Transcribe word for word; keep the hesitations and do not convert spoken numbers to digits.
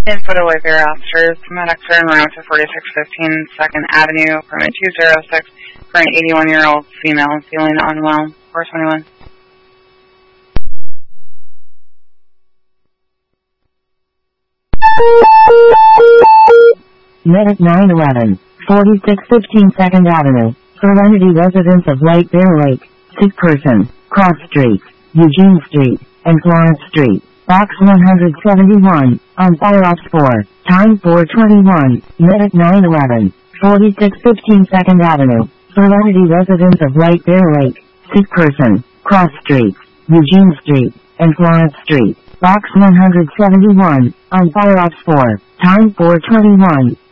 Info to Whitebear officers, medic for en route to forty-six fifteen second Avenue, permit two zero six for an eighty-one-year-old female feeling unwell. four twenty-one. Medic nine eleven, forty-six fifteen second Avenue, Serenity residents of Whitebear Lake, sick person, Cross Street, Eugene Street, and Florence Street. Box one seventy-one, on fire ops four, time four twenty-one, Medic nine eleven, forty-six fifteen second Avenue, Serenity residents of Whitebear Lake, sick person, Cross Street, Eugene Street, and Florence Street. Box one seventy-one, on fire ops four, time four twenty-one,